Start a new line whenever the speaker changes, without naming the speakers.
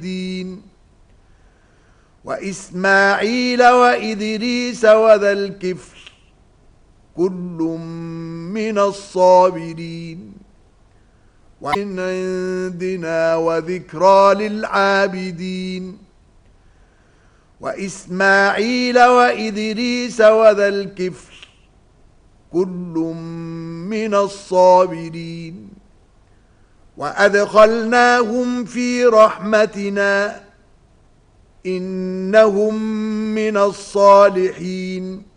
الدين وإسماعيل وإدريس وذا الكفل كل من الصابرين ومن عندنا وذكرى للعابدين وإسماعيل وإدريس وذا الكفل كل من الصابرين وأدخلناهم في رحمتنا إنهم من الصالحين